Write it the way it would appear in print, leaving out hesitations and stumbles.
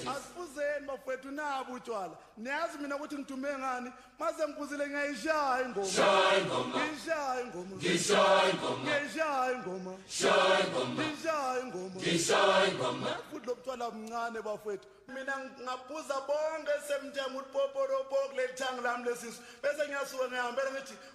asifuzeni bafowethu nabo utshwala niyazi mina ukuthi ngithume ngani maze ngibuzile ngiyayishaya ingoma ngishaya ingoma futhi lobutshwala mncane bafowethu mina ngabuza bonke semthenga ukuthi poporopoko lethanga lami lesisu bese ngiyasuka ngihambela ngithi